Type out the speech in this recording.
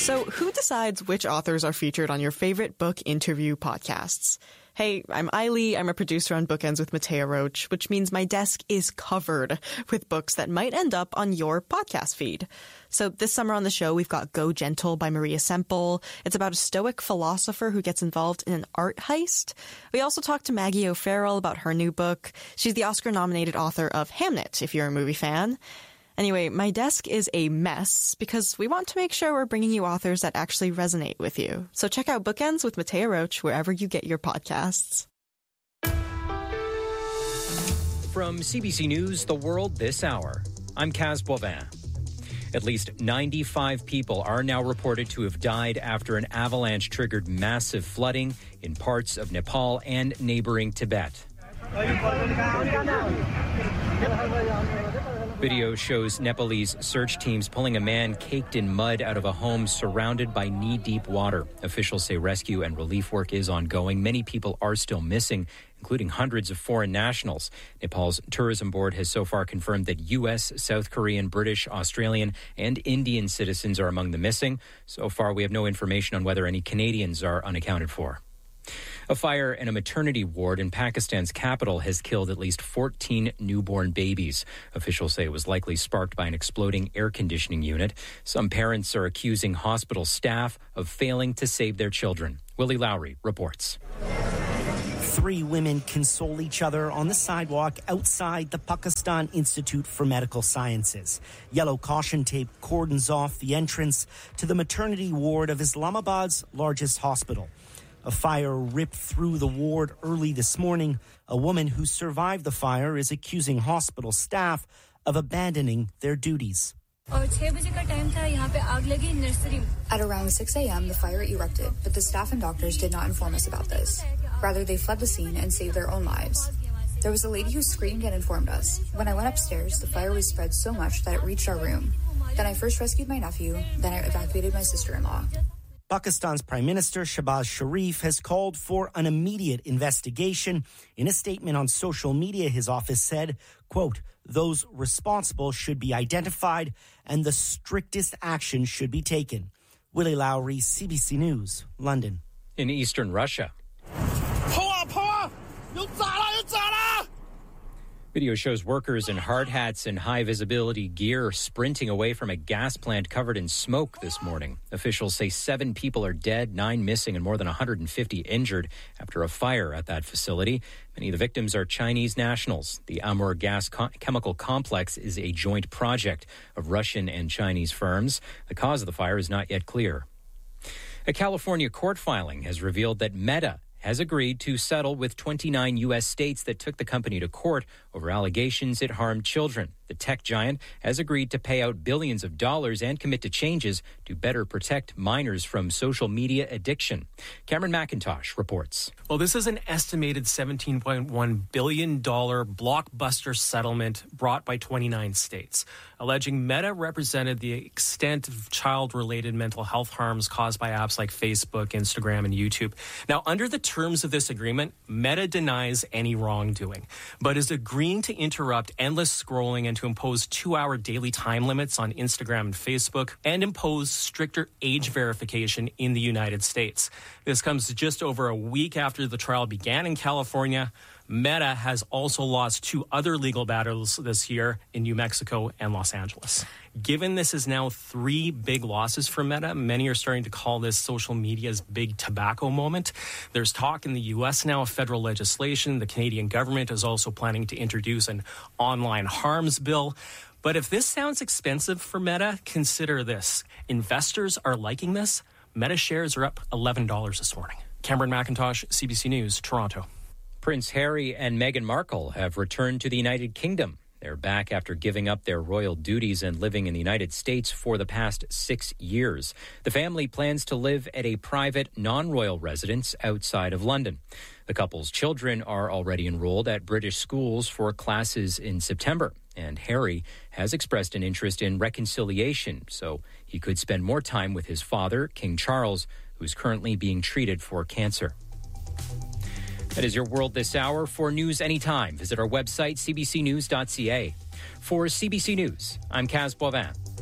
So, who decides which authors are featured on your favorite book interview podcasts? Hey, I'm Eiley. I'm a producer on Bookends with Matea Roach, which means my desk is covered with books that might end up on your podcast feed. So this summer on the show, we've got Go Gentle by Maria Semple. It's about a stoic philosopher who gets involved in an art heist. We also talked to Maggie O'Farrell about her new book. She's the Oscar-nominated author of Hamnet, if you're a movie fan. Anyway, my desk is a mess because we want to make sure we're bringing you authors that actually resonate with you. So check out Bookends with Matea Roach wherever you get your podcasts. From CBC News, The World This Hour, I'm Kaz Boivin. At least 95 people are now reported to have died after an avalanche triggered massive flooding in parts of Nepal and neighboring Tibet. Video shows Nepalese search teams pulling a man caked in mud out of a home surrounded by knee-deep water. Officials say rescue and relief work is ongoing. Many people are still missing, including hundreds of foreign nationals. Nepal's tourism board has so far confirmed that U.S., South Korean, British, Australian, and Indian citizens are among the missing. So far, we have no information on whether any Canadians are unaccounted for. A fire in a maternity ward in Pakistan's capital has killed at least 14 newborn babies. Officials say it was likely sparked by an exploding air conditioning unit. Some parents are accusing hospital staff of failing to save their children. Willie Lowry reports. 3 women console each other on the sidewalk outside the Pakistan Institute for Medical Sciences. Yellow caution tape cordons off the entrance to the maternity ward of Islamabad's largest hospital. A fire ripped through the ward early this morning. A woman who survived the fire is accusing hospital staff of abandoning their duties. At around 6 a.m., the fire erupted, but the staff and doctors did not inform us about this. Rather, they fled the scene and saved their own lives. There was a lady who screamed and informed us. When I went upstairs, the fire was spread so much that it reached our room. Then I first rescued my nephew, then I evacuated my sister-in-law. Pakistan's Prime Minister Shehbaz Sharif has called for an immediate investigation. In a statement on social media, his office said, quote, those responsible should be identified and the strictest action should be taken. Willie Lowry, CBC News, London. In eastern Russia. Video shows workers in hard hats and high-visibility gear sprinting away from a gas plant covered in smoke this morning. Officials say 7 people are dead, 9 missing, and more than 150 injured after a fire at that facility. Many of the victims are Chinese nationals. The Amur gas chemical complex is a joint project of Russian and Chinese firms. The cause of the fire is not yet clear. A California court filing has revealed that Meta has agreed to settle with 29 U.S. states that took the company to court over allegations it harmed children. The tech giant has agreed to pay out billions of dollars and commit to changes to better protect minors from social media addiction. Cameron McIntosh reports. Well, this is an estimated $17.1 billion blockbuster settlement brought by 29 states, alleging Meta represented the extent of child-related mental health harms caused by apps like Facebook, Instagram, and YouTube. Now, under the terms of this agreement, Meta denies any wrongdoing, but is agreeing to interrupt endless scrolling and to impose 2-hour daily time limits on Instagram and Facebook and impose stricter age verification in the United States. This comes just over a week after the trial began in California. Meta has also lost 2 other legal battles this year in New Mexico and Los Angeles. Given this is now 3 big losses for Meta, many are starting to call this social media's big tobacco moment. There's talk in the U.S. now of federal legislation. The Canadian government is also planning to introduce an online harms bill. But if this sounds expensive for Meta, consider this. Investors are liking this. Meta shares are up $11 this morning. Cameron McIntosh, CBC News, Toronto. Prince Harry and Meghan Markle have returned to the United Kingdom. They're back after giving up their royal duties and living in the United States for the past 6 years. The family plans to live at a private, non-royal residence outside of London. The couple's children are already enrolled at British schools for classes in September. And Harry has expressed an interest in reconciliation, so he could spend more time with his father, King Charles, who's currently being treated for cancer. That is your World This Hour. For news anytime, visit our website, cbcnews.ca. For CBC News, I'm Kaz Boivin.